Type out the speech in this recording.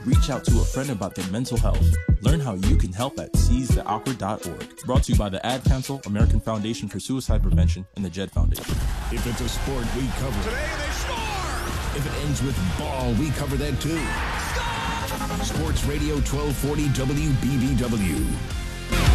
Reach out to a friend about their mental health. Learn how you can help at seizetheawkward.org. Brought to you by the Ad Council, American Foundation for Suicide Prevention, and the Jed Foundation. If it's a sport, we cover it. Today they score! If it ends with ball, we cover that too. Score! Sports Radio 1240 WBBW.